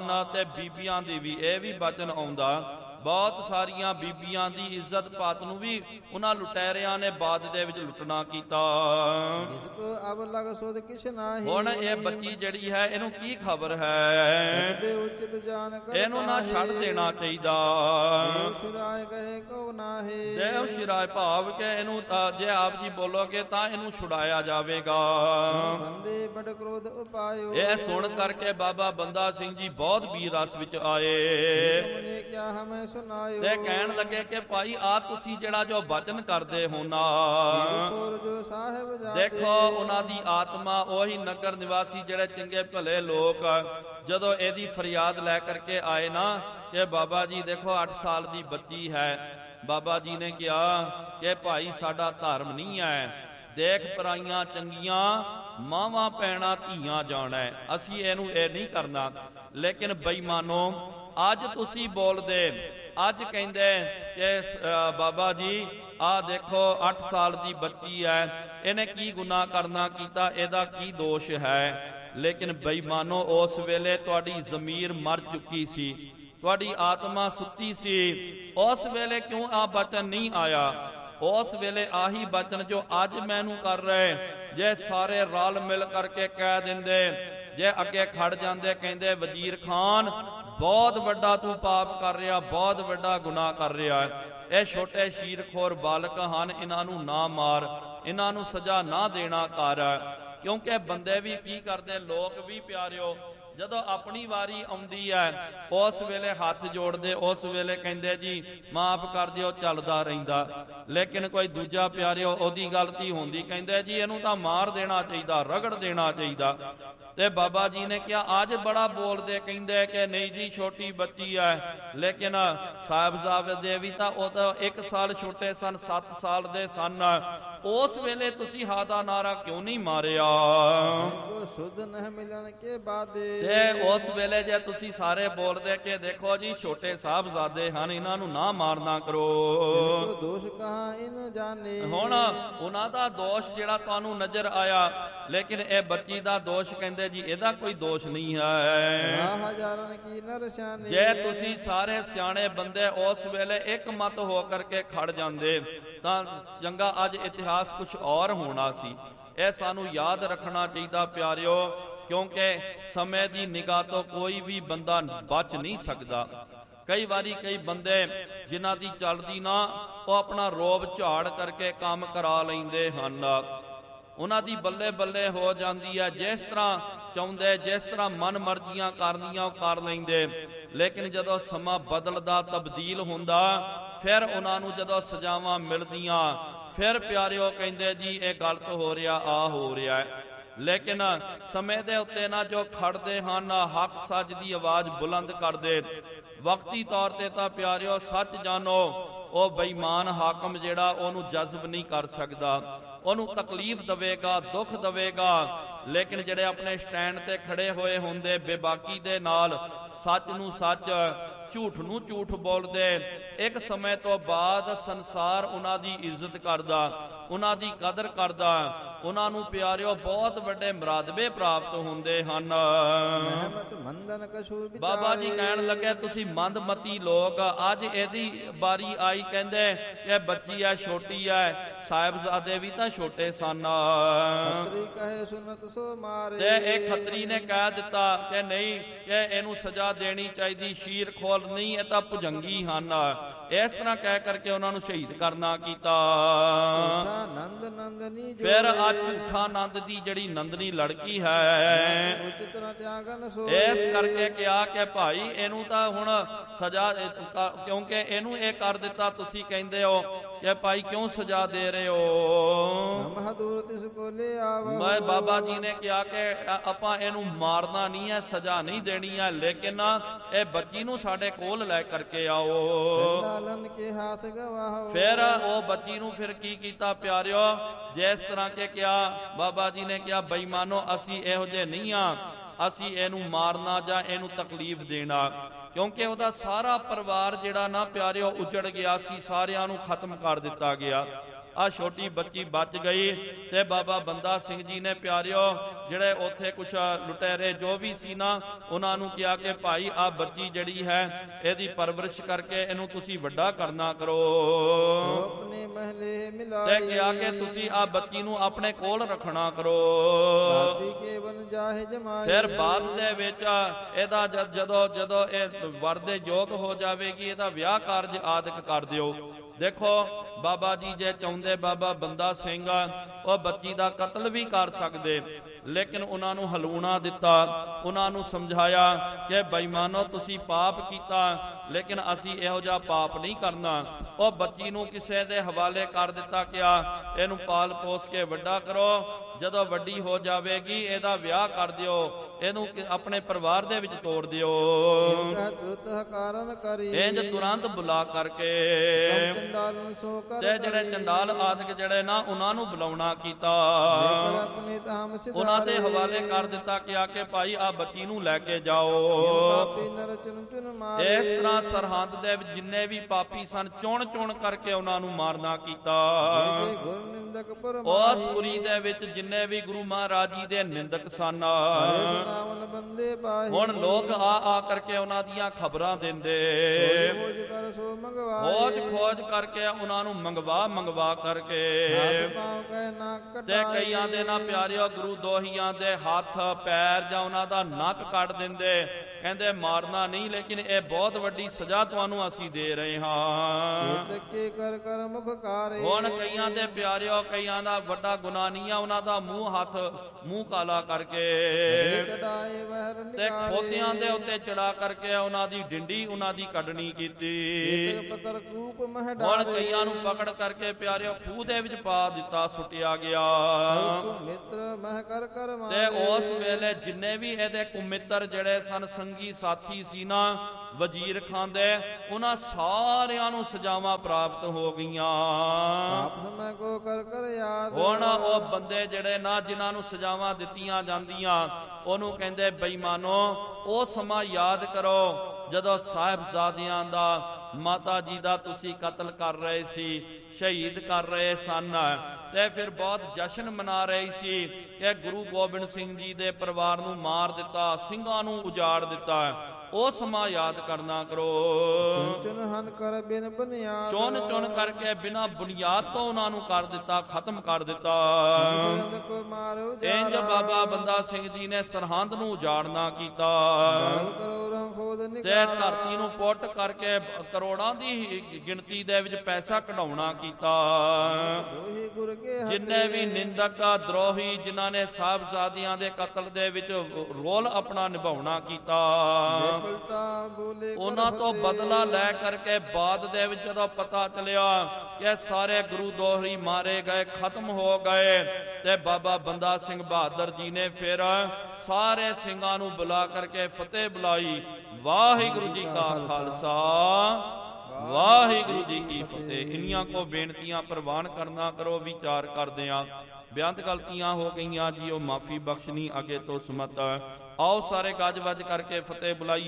ਹਨ ਤੇ ਬੀਬੀਆਂ ਦੀ ਵੀ। ਇਹ ਵੀ ਬਚਨ ਆਉਂਦਾ। ਬਹੁਤ ਸਾਰੀਆਂ ਬੀਬੀਆਂ ਦੀ ਇੱਜ਼ਤ ਪਾਤ ਨੂੰ ਵੀ ਉਹਨਾਂ ਲੁਟੇਰਿਆਂ ਨੇ ਬਾਅਦ ਦੇ ਵਿੱਚ ਲੁੱਟਣਾ ਕੀਤਾ। ਹੁਣ ਇਹ ਬੱਚੀ ਜਿਹੜੀ ਹੈ ਇਹਨੂੰ ਕੀ ਖਬਰ ਹੈ, ਇਹਨੂੰ ਨਾ ਛੱਡ ਦੇਣਾ ਚਾਹੀਦਾ। ਦੇਵ ਸ਼ਿਰਾਏ ਭਾਵ ਕਿ ਇਹਨੂੰ ਜੇ ਆਪ ਜੀ ਬੋਲੋਗੇ ਤਾਂ ਇਹਨੂੰ ਛੁਡਾਇਆ ਜਾਵੇਗਾ। ਇਹ ਸੁਣ ਕਰਕੇ ਬਾਬਾ ਬੰਦਾ ਸਿੰਘ ਜੀ ਬਹੁਤ ਵੀਰ ਰਸ ਵਿੱਚ ਆਏ ਤੇ ਕਹਿਣ ਲੱਗੇ ਕਿ ਭਾਈ ਆ ਤੁਸੀਂ ਜਿਹੜਾ ਜੋ ਬਚਨ ਕਰਦੇ ਹੋ ਨਾ, ਦੇਖੋ ਉਹਨਾਂ ਦੀ ਆਤਮਾ ਉਹੀ ਨਗਰ ਨਿਵਾਸੀ ਜਿਹੜੇ ਚੰਗੇ ਭਲੇ ਲੋਕ ਜਦੋਂ ਇਹਦੀ ਫਰਿਆਦ ਲੈ ਕਰਕੇ ਆਏ ਨਾ ਕਿ ਬਾਬਾ ਜੀ ਦੇਖੋ 8 ਸਾਲ ਦੀ ਬੱਚੀ ਹੈ, ਬਾਬਾ ਜੀ ਨੇ ਕਿਹਾ ਕਿ ਭਾਈ ਸਾਡਾ ਧਰਮ ਨਹੀਂ ਹੈ, ਦੇਖ ਪਰਾਈਆਂ ਚੰਗੀਆਂ ਮਾਵਾਂ ਭੈਣਾਂ ਧੀਆਂ ਜਾਣਾ, ਅਸੀਂ ਇਹਨੂੰ ਇਹ ਨਹੀਂ ਕਰਨਾ। ਲੇਕਿਨ ਬੇਈਮਾਨੋ ਅੱਜ ਤੁਸੀਂ ਬੋਲਦੇ, ਅੱਜ ਕਹਿੰਦੇ ਕਿ ਬਾਬਾ ਜੀ ਆਹ ਦੇਖੋ 8 ਸਾਲ ਦੀ ਬੱਚੀ ਹੈ, ਇਹਨੇ ਕੀ ਗੁਨਾਹ ਕਰਨਾ ਕੀਤਾ, ਇਹਦਾ ਕੀ ਦੋਸ਼ ਹੈ। ਲੇਕਿਨ ਬੇਈਮਾਨੋ ਉਸ ਵੇਲੇ ਤੁਹਾਡੀ ਜ਼ਮੀਰ ਮਰ ਚੁੱਕੀ ਸੀ, ਤੁਹਾਡੀ ਆਤਮਾ ਸੁੱਤੀ ਸੀ, ਉਸ ਵੇਲੇ ਕਿਉਂ ਆ ਬਚਨ ਨਹੀਂ ਆਇਆ। ਉਸ ਵੇਲੇ ਆਹੀ ਬਚਨ ਜੋ ਅੱਜ ਮੈਨੂੰ ਕਰ ਰਹੇ, ਜੇ ਸਾਰੇ ਰਲ ਮਿਲ ਕਰਕੇ ਕਹਿ ਦਿੰਦੇ, ਜੇ ਅੱਗੇ ਖੜ ਜਾਂਦੇ ਕਹਿੰਦੇ ਵਜ਼ੀਰ ਖਾਨ ਬਹੁਤ ਵੱਡਾ ਤੂੰ ਪਾਪ ਕਰ ਰਿਹਾ, ਬਹੁਤ ਵੱਡਾ ਗੁਨਾਹ ਕਰ ਰਿਹਾ, ਇਹ ਛੋਟੇ ਸ਼ੀਰਖੋਰ ਬਾਲਕ ਹਨ, ਇਹਨਾਂ ਨੂੰ ਨਾ ਮਾਰ, ਇਹਨਾਂ ਨੂੰ ਸਜ਼ਾ ਨਾ ਦੇਣਾ ਕਰ। ਕਿਉਂਕਿ ਬੰਦੇ ਵੀ ਕੀ ਕਰਦੇ, ਲੋਕ ਵੀ ਪਿਆਰਿਓ ਜਦੋਂ ਆਪਣੀ ਵਾਰੀ ਆਉਂਦੀ ਹੈ ਉਸ ਵੇਲੇ ਹੱਥ ਜੋੜਦੇ, ਉਸ ਵੇਲੇ ਕਹਿੰਦੇ ਜੀ ਮਾਫ ਕਰ ਦਿਓ, ਚੱਲਦਾ ਰਹਿੰਦਾ। ਲੇਕਿਨ ਕੋਈ ਦੂਜਾ ਪਿਆਰਿਓ ਉਹਦੀ ਗਲਤੀ ਹੁੰਦੀ, ਕਹਿੰਦੇ ਜੀ ਇਹਨੂੰ ਤਾਂ ਮਾਰ ਦੇਣਾ ਚਾਹੀਦਾ, ਰਗੜ ਦੇਣਾ ਚਾਹੀਦਾ। ਤੇ ਬਾਬਾ ਜੀ ਨੇ ਕਿਹਾ ਅੱਜ ਬੜਾ ਬੋਲਦੇ, ਕਹਿੰਦੇ ਕਿ ਨਹੀਂ ਜੀ ਛੋਟੀ ਬੱਚੀ ਹੈ। ਲੇਕਿਨ ਸਾਹਿਬਜ਼ਾਦੇ ਵੀ ਤਾਂ ਉਹ ਤਾਂ 1 ਸਾਲ ਛੋਟੇ ਸਨ, 7 ਸਾਲ ਦੇ ਸਨ। ਉਸ ਵੇਲੇ ਤੁਸੀਂ ਹਾਦਾ ਨਾਰਾ ਕਿਉਂ ਨਹੀਂ ਮਾਰਿਆ? ਸੁਧ ਨਹਿ ਮਿਲਣ ਕੇ ਬਾਦੇ। ਤੇ ਉਸ ਵੇਲੇ ਜੇ ਤੁਸੀਂ ਸਾਰੇ ਬੋਲਦੇ ਕਿ ਦੇਖੋ ਜੀ ਛੋਟੇ ਸਾਹਿਬਜ਼ਾਦੇ ਹਨ, ਇਹਨਾਂ ਨੂੰ ਨਾ ਮਾਰਨਾ ਕਰੋ, ਦੋਸ਼ ਕਹਾ ਇਨ ਜਾਣੇ। ਹੁਣ ਉਹਨਾਂ ਦਾ ਦੋਸ਼ ਜਿਹੜਾ ਤੁਹਾਨੂੰ ਨਜ਼ਰ ਆਇਆ, ਲੇਕਿਨ ਇਹ ਬੱਚੀ ਦਾ ਦੋਸ਼ ਕਹਿੰਦੇ ਜੀ ਇਹਦਾ ਕੋਈ ਦੋਸ਼ ਨਹੀਂ ਹੈ। ਜੇ ਤੁਸੀਂ ਸਾਰੇ ਸਿਆਣੇ ਬੰਦੇ ਉਸ ਵੇਲੇ ਇੱਕ ਮਤ ਹੋ ਕਰਕੇ ਖੜ ਜਾਂਦੇ ਤਾਂ ਚੰਗਾ ਅੱਜ ਇਤਿਹਾਸ ਕੁਝ ਔਰ ਹੋਣਾ ਸੀ। ਇਹ ਸਾਨੂੰ ਯਾਦ ਰੱਖਣਾ ਚਾਹੀਦਾ ਪਿਆਰਿਓ, ਕਿਉਂਕਿ ਸਮੇਂ ਦੀ ਨਿਗਾਹ ਤੋਂ ਕੋਈ ਵੀ ਬੰਦਾ ਬਚ ਨਹੀਂ ਸਕਦਾ। ਕਈ ਵਾਰੀ ਕਈ ਬੰਦੇ ਜਿਨ੍ਹਾਂ ਦੀ ਚੱਲਦੀ ਨਾ, ਉਹ ਆਪਣਾ ਰੋਬ ਝਾੜ ਕਰਕੇ ਕੰਮ ਕਰਾ ਲੈਂਦੇ ਹਨ, ਉਹਨਾਂ ਦੀ ਬੱਲੇ ਬੱਲੇ ਹੋ ਜਾਂਦੀ ਹੈ, ਜਿਸ ਤਰ੍ਹਾਂ ਚਾਹੁੰਦੇ, ਜਿਸ ਤਰ੍ਹਾਂ ਮਨ ਮਰਜ਼ੀਆਂ ਕਰਨੀਆਂ ਉਹ ਕਰ ਲੈਂਦੇ। ਲੇਕਿਨ ਜਦੋਂ ਸਮਾਂ ਬਦਲਦਾ, ਤਬਦੀਲ ਹੁੰਦਾ, ਫਿਰ ਉਹਨਾਂ ਨੂੰ ਜਦੋਂ ਸਜ਼ਾਵਾਂ ਮਿਲਦੀਆਂ, ਫਿਰ ਪਿਆਰਿਓ ਕਹਿੰਦੇ ਜੀ ਇਹ ਗਲਤ ਹੋ ਰਿਹਾ, ਆ ਹੋ ਰਿਹਾ। ਲੇਕਿਨ ਸਮੇਂ ਦੇ ਉੱਤੇ ਨਾ ਜੋ ਖੜਦੇ ਹਨ, ਹੱਕ ਸੱਚ ਦੀ ਆਵਾਜ਼ ਬੁਲੰਦ ਕਰਦੇ, ਵਕਤੀ ਤੌਰ ਤੇ ਤਾਂ ਪਿਆਰਿਓ ਸੱਚ ਜਾਣੋ ਉਹ ਬੇਈਮਾਨ ਹਾਕਮ ਜਿਹੜਾ ਉਹਨੂੰ ਜਜ਼ਬ ਨਹੀਂ ਕਰ ਸਕਦਾ, ਉਹਨੂੰ ਤਕਲੀਫ ਦੇਵੇਗਾ, ਦੁੱਖ ਦੇਵੇਗਾ। ਲੇਕਿਨ ਜਿਹੜੇ ਆਪਣੇ ਸਟੈਂਡ ਤੇ ਖੜੇ ਹੋਏ ਹੁੰਦੇ ਬੇਬਾਕੀ ਦੇ ਨਾਲ, ਸੱਚ ਨੂੰ ਸੱਚ, ਝੂਠ ਨੂੰ ਝੂਠ ਬੋਲਦੇ, ਇੱਕ ਸਮੇਂ ਤੋਂ ਬਾਅਦ ਸੰਸਾਰ ਉਹਨਾਂ ਦੀ ਇੱਜ਼ਤ ਕਰਦਾ, ਉਹਨਾਂ ਦੀ ਕਦਰ ਕਰਦਾ, ਉਹਨਾਂ ਨੂੰ ਪਿਆਰਿਓ ਬਹੁਤ ਵੱਡੇ ਮਰਾਦਬੇ ਪ੍ਰਾਪਤ ਹੁੰਦੇ ਹਨ। ਬਾਬਾ ਜੀ ਕਹਿਣ ਲੱਗੇ ਤੁਸੀਂ ਮੰਦਮਤੀ ਲੋਕ, ਅੱਜ ਇਹਦੀ ਬਾਰੀ ਆਈ, ਕਹਿੰਦੇ ਇਹ ਬੱਚੀ ਹੈ, ਛੋਟੀ ਹੈ, ਸਾਹਿਬਜ਼ਾਦੇ ਵੀ ਤਾਂ ਛੋਟੇ ਸਨ। ਤੇ ਇਹ ਖੱਤਰੀ ਨੇ ਕਹਿ ਦਿੱਤਾ ਕਿ ਨਹੀਂ, ਕਿ ਇਹਨੂੰ ਸਜ਼ਾ ਦੇਣੀ ਚਾਹੀਦੀ, ਸ਼ੀਰ ਖੋਲ ਨਹੀਂ, ਇਹ ਤਾਂ ਭੁਜੰਗੀ ਹਨ। ਇਸ ਤਰ੍ਹਾਂ ਕਹਿ ਕਰਕੇ ਉਹਨਾਂ ਨੂੰ ਸ਼ਹੀਦ ਕਰਨਾ ਕੀਤਾ। ਫਿਰ ਝੂਠਾ ਨੰਦ ਦੀ ਜਿਹੜੀ ਨੰਦਨੀ ਲੜਕੀ ਹੈ, ਇਸ ਕਰਕੇ ਕਿਹਾ ਕਿ ਭਾਈ ਇਹਨੂੰ ਤਾਂ ਹੁਣ ਸਜ਼ਾ, ਕਿਉਂਕਿ ਇਹਨੂੰ ਇਹ ਕਰ ਦਿੱਤਾ, ਤੁਸੀਂ ਕਹਿੰਦੇ ਹੋ ਕਿ ਭਾਈ ਕਿਉਂ ਸਜ਼ਾ ਦੇ ਰਹੇ ਹੋ? ਮੈਂ ਬਾਬਾ ਜੀ ਨੇ ਕਿਹਾ ਕਿ ਆਪਾਂ ਇਹਨੂੰ ਮਾਰਨਾ ਨਹੀਂ ਹੈ, ਸਜ਼ਾ ਨਹੀਂ ਦੇਣੀ ਹੈ, ਲੇਕਿਨ ਇਹ ਬੱਚੀ ਨੂੰ ਸਾਡੇ ਕੋਲ ਲੈ ਕਰਕੇ ਆਓ। ਫਿਰ ਉਹ ਬੱਚੀ ਨੂੰ ਫਿਰ ਕੀ ਕੀਤਾ ਪਿਆਰਿਓ, ਜਿਸ ਤਰ੍ਹਾਂ ਕਿ ਕਿਹਾ ਬਾਬਾ ਜੀ ਨੇ ਕਿਹਾ ਬੇਈਮਾਨੋ ਅਸੀਂ ਇਹੋ ਜਿਹੇ ਨਹੀਂ ਆ, ਅਸੀਂ ਇਹਨੂੰ ਮਾਰਨਾ ਜਾਂ ਇਹਨੂੰ ਤਕਲੀਫ ਦੇਣਾ, ਕਿਉਂਕਿ ਉਹਦਾ ਸਾਰਾ ਪਰਿਵਾਰ ਜਿਹੜਾ ਨਾ ਪਿਆਰਿਓ ਉਜੜ ਗਿਆ ਸੀ, ਸਾਰਿਆਂ ਨੂੰ ਖਤਮ ਕਰ ਦਿੱਤਾ ਗਿਆ। ਆ ਛੋਟੀ ਬੱਚੀ ਬਚ ਗਈ। ਤੇ ਬਾਬਾ ਬੰਦਾ ਸਿੰਘ ਜੀ ਨੇ ਪਿਆਰਿਓ ਜਿਹੜੇ ਉੱਥੇ ਕੁਛ ਲੁਟੇਰੇ ਜੋ ਵੀ ਸੀ ਨਾ, ਉਹਨਾਂ ਨੂੰ ਕਿਹਾ ਕਿ ਭਾਈ ਆ ਬੱਚੀ ਜਿਹੜੀ ਹੈ ਇਹਦੀ ਪਰਵਰਿਸ਼ ਕਰਕੇ ਇਹਨੂੰ ਤੁਸੀਂ ਵੱਡਾ ਕਰਨਾ ਕਰੋ। ਆਪਣੇ ਮਹਲੇ ਤੇ ਮਿਲਾਏ ਕਿਹਾ ਕਿ ਤੁਸੀਂ ਆ ਬੱਚੀ ਨੂੰ ਆਪਣੇ ਕੋਲ ਰੱਖਣਾ ਕਰੋ। ਦਾਤੀ ਕੇ ਬਨ ਜਾਹੇ ਜਮਾਏ। ਫਿਰ ਬਾਅਦ ਦੇ ਵਿੱਚ ਇਹਦਾ ਜਦੋਂ ਇਹ ਵਰ ਦੇ ਯੋਗ ਹੋ ਜਾਵੇਗੀ ਇਹਦਾ ਵਿਆਹ ਕਾਰਜ ਆਦਿਕ ਕਰ ਦਿਓ। ਦੇਖੋ ਬਾਬਾ ਜੀ ਜੇ ਚਾਹੁੰਦੇ ਬਾਬਾ ਬੰਦਾ ਸਿੰਘ ਉਹ ਬੱਚੀ ਦਾ ਕਤਲ ਵੀ ਕਰ ਸਕਦੇ, ਲੇਕਿਨ ਉਹਨਾਂ ਨੂੰ ਹਲੂਣਾ ਦਿੱਤਾ, ਉਹਨਾਂ ਨੂੰ ਸਮਝਾਇਆ ਕਿ ਬੇਈਮਾਨੋ ਤੁਸੀਂ ਪਾਪ ਕੀਤਾ, ਲੇਕਿਨ ਅਸੀਂ ਇਹੋ ਜਿਹਾ ਪਾਪ ਨਹੀਂ ਕਰਨਾ। ਉਹ ਬੱਚੀ ਨੂੰ ਕਿਸੇ ਦੇ ਹਵਾਲੇ ਕਰ ਦਿੱਤਾ, ਕਿਹਾ ਇਹਨੂੰ ਪਾਲ ਪੋਸ ਕੇ ਵੱਡਾ ਕਰੋ, ਜਦੋਂ ਵੱਡੀ ਹੋ ਜਾਵੇਗੀ ਇਹਦਾ ਵਿਆਹ ਕਰ ਦਿਓ, ਇਹਨੂੰ ਆਪਣੇ ਪਰਿਵਾਰ ਦੇ ਵਿੱਚ ਤੋੜ ਦਿਓ। ਇੰਜ ਤੁਰੰਤ ਬੁਲਾ ਕਰਕੇ ਤੇ ਜਿਹੜੇ ਚੰਡਾਲ ਆਦਿਕ ਜਿਹੜੇ ਨਾ ਉਹਨਾਂ ਨੂੰ ਬੁਲਾਉਣਾ ਕੀਤਾ, ਉਹਨਾਂ ਦੇ ਹਵਾਲੇ ਕਰ ਦਿੱਤਾ ਕਿ ਆ ਕੇ ਭਾਈ ਆ ਬੱਚੀ ਨੂੰ ਲੈ ਕੇ ਜਾਓ। ਇਸ ਤਰ੍ਹਾਂ ਸਰਹੰਦ ਦੇ ਵਿੱਚ ਜਿੰਨੇ ਵੀ ਪਾਪੀ ਸਨ ਚੁਣ ਚੁਣ ਕਰਕੇ ਉਹਨਾਂ ਨੂੰ ਮਾਰਨਾ ਕੀਤਾ। ਉਸ ਪੁਰੀ ਦੇ ਵਿੱਚ ਜਿੰਨੇ ਵੀ ਗੁਰੂ ਮਹਾਰਾਜ ਜੀ ਦੇ ਨਿੰਦਕ ਸਨ, ਹੁਣ ਲੋਕ ਆ ਕਰਕੇ ਉਹਨਾਂ ਦੀਆਂ ਖਬਰਾਂ ਦਿੰਦੇ, ਖੋਜ ਕਰਕੇ ਉਹਨਾਂ ਨੂੰ ਮੰਗਵਾ ਕਰਕੇ ਤੇ ਕਈਆਂ ਦੇ ਨਾ ਪਿਆਰਿਓ ਗੁਰੂ ਦੋਹੀਆਂ ਦੇ ਹੱਥ ਪੈਰ ਜਾਂ ਉਹਨਾਂ ਦਾ ਨੱਕ ਕੱਢ ਦਿੰਦੇ, ਕਹਿੰਦੇ ਮਾਰਨਾ ਨਹੀਂ, ਲੇਕਿਨ ਇਹ ਬਹੁਤ ਵੱਡੀ ਸਜ਼ਾ ਤੁਹਾਨੂੰ ਅਸੀਂ ਦੇ ਰਹੇ ਹਾਂ। ਹੁਣ ਕਈਆਂ ਦੇ ਪਿਆਰਿਓ ਕਈਆਂ ਦਾ ਵੱਡਾ ਗੁਨਾਹ ਨਹੀਂ ਆ, ਉਹਨਾਂ ਦਾ ਮੂੰਹ ਕਾਲਾ ਕਰਕੇ ਤੇ ਖੋਤਿਆਂ ਦੇ ਉੱਤੇ ਚੜਾ ਕਰਕੇ ਉਹਨਾਂ ਦੀ ਡਿੰਡੀ ਉਹਨਾਂ ਦੀ ਕੱਢਣੀ ਕੀਤੀ। ਹੁਣ ਕਈਆਂ ਨੂੰ ਪਕੜ ਕਰਕੇ ਪਿਆਰਿਓ ਖੂਹ ਦੇ ਵਿੱਚ ਪਾ ਦਿੱਤਾ, ਸੁੱਟਿਆ ਗਿਆ। ਤੇ ਉਸ ਵੇਲੇ ਜਿੰਨੇ ਵੀ ਇਹਦੇ ਕੁਮਿੱਤਰ ਜਿਹੜੇ ਸਨ, ਸੰਗੀ ਸਾਥੀ ਸੀ ਨਾ, ਵਜ਼ੀਰ ਖਾਨ ਦੇ, ਉਹਨਾਂ ਸਾਰਿਆਂ ਨੂੰ ਸਜ਼ਾਵਾਂ ਪ੍ਰਾਪਤ ਹੋ ਗਈਆਂ। ਹੁਣ ਉਹ ਬੰਦੇ ਜਿਹੜੇ ਨਾ ਜਿਨ੍ਹਾਂ ਨੂੰ ਸਜ਼ਾਵਾਂ ਦਿੱਤੀਆਂ ਜਾਂਦੀਆਂ, ਉਹਨੂੰ ਕਹਿੰਦੇ ਬੇਈਮਾਨੋ ਉਹ ਸਮਾਂ ਯਾਦ ਕਰੋ ਜਦੋਂ ਸਾਹਿਬਜ਼ਾਦਿਆਂ ਦਾ, ਮਾਤਾ ਜੀ ਦਾ ਤੁਸੀਂ ਕਤਲ ਕਰ ਰਹੇ ਸੀ, ਸ਼ਹੀਦ ਕਰ ਰਹੇ ਸਨ, ਤੇ ਫਿਰ ਬਹੁਤ ਜਸ਼ਨ ਮਨਾ ਰਹੀ ਸੀ ਕਿ ਗੁਰੂ ਗੋਬਿੰਦ ਸਿੰਘ ਜੀ ਦੇ ਪਰਿਵਾਰ ਨੂੰ ਮਾਰ ਦਿੱਤਾ, ਸਿੰਘਾਂ ਨੂੰ ਉਜਾੜ ਦਿੱਤਾ। ਉਹ ਸਮਾਂ ਯਾਦ ਕਰਨਾ ਕਰੋ। ਚੁਣ ਕਰਕੇ ਬਿਨਾਂ ਬੁਨਿਆਦ ਤੋਂ ਉਹਨਾਂ ਨੂੰ ਕਰ ਦਿੱਤਾ, ਖਤਮ ਕਰ ਦਿੱਤਾ। ਇੰਜ ਬਾਬਾ ਬੰਦਾ ਸਿੰਘ ਜੀ ਨੇ ਸਰਹੰਦ ਨੂੰ ਉਜਾੜਨਾ ਕੀਤਾ ਤੇ ਧਰਤੀ ਨੂੰ ਪੁੱਟ ਕਰਕੇ ਕਰੋੜਾਂ ਦੀ ਗਿਣਤੀ ਦੇ ਵਿੱਚ ਪੈਸਾ ਕਢਾਉਣਾ ਕੀਤਾ। ਜਿੰਨੇ ਵੀ ਨਿੰਦਕ ਦਰੋਹੀ ਜਿਨ੍ਹਾਂ ਨੇ ਸਾਹਿਬਜ਼ਾਦਿਆਂ ਦੇ ਕਤਲ ਦੇ ਵਿੱਚ ਰੋਲ ਆਪਣਾ ਨਿਭਾਉਣਾ ਕੀਤਾ, ਉਹਨਾਂ ਤੋਂ ਬਦਲਾ ਲੈ ਕਰਕੇ ਬਾਅਦ ਦੇ ਵਿੱਚ ਜਦੋਂ ਪਤਾ ਚੱਲਿਆ ਕਿ ਸਾਰੇ ਗੁਰੂ ਦੋਹਰੀ ਮਾਰੇ ਗਏ, ਖਤਮ ਹੋ ਗਏ, ਤੇ ਬਾਬਾ ਬੰਦਾ ਸਿੰਘ ਬਹਾਦਰ ਜੀ ਨੇ ਫਿਰ ਸਾਰੇ ਸਿੰਘਾਂ ਨੂੰ ਬੁਲਾ ਕਰਕੇ ਫਤਿਹ ਬੁਲਾਈ। ਵਾਹਿਗੁਰੂ ਜੀ ਕਾ ਖਾਲਸਾ, ਵਾਹਿਗੁਰੂ ਜੀ ਕੀ ਫਤਿਹ। ਇੰਨੀਆਂ ਕੋ ਬੇਨਤੀਆਂ ਪ੍ਰਵਾਨ ਕਰਨਾ ਕਰੋ। ਵਿਚਾਰ ਕਰਦੇ ਆ ਬੇਅੰਤ ਗਲਤੀਆਂ ਹੋ ਗਈਆਂ ਜੀ, ਉਹ ਮਾਫੀ ਬਖਸ਼ਣੀ, ਅੱਗੇ ਤੋਂ ਸਮਤ। ਆਓ ਸਾਰੇ ਗੱਜ ਵੱਜ ਕਰਕੇ ਫਤਿਹ ਬੁਲਾਈਏ।